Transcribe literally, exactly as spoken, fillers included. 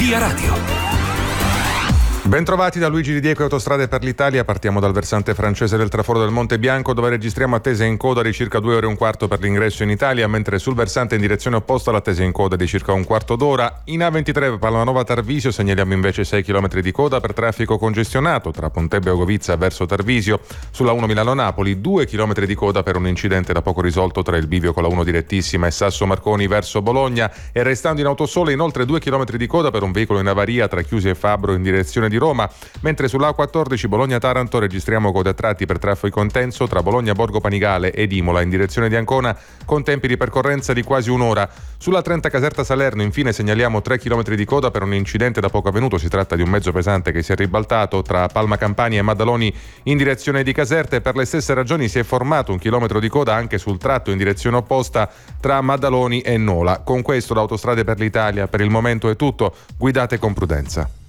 Via Radio. Bentrovati da Luigi Di Diego, Autostrade per l'Italia. Partiamo dal versante francese del traforo del Monte Bianco, dove registriamo attese in coda di circa due ore e un quarto per l'ingresso in Italia, mentre sul versante in direzione opposta l'attesa in coda di circa un quarto d'ora. In A ventitré Palmanova Tarvisio segnaliamo invece sei chilometri di coda per traffico congestionato tra Pontebbe Ogovizza verso Tarvisio. Sulla uno Milano-Napoli due chilometri di coda per un incidente da poco risolto tra il bivio con la uno direttissima e Sasso Marconi verso Bologna, e restando in autosole inoltre due chilometri di coda per un veicolo in avaria tra Chiusi e Fabbro in direzione di Roma, mentre sull'A quattordici Bologna-Taranto registriamo code a tratti per traffico intenso tra Bologna-Borgo Panigale ed Imola in direzione di Ancona, con tempi di percorrenza di quasi un'ora. Sulla trenta Caserta-Salerno infine segnaliamo tre chilometri di coda per un incidente da poco avvenuto. Si tratta di un mezzo pesante che si è ribaltato tra Palma Campania e Maddaloni in direzione di Caserta, e per le stesse ragioni si è formato un chilometro di coda anche sul tratto in direzione opposta tra Maddaloni e Nola. Con questo da Autostrade per l'Italia per il momento è tutto. Guidate con prudenza.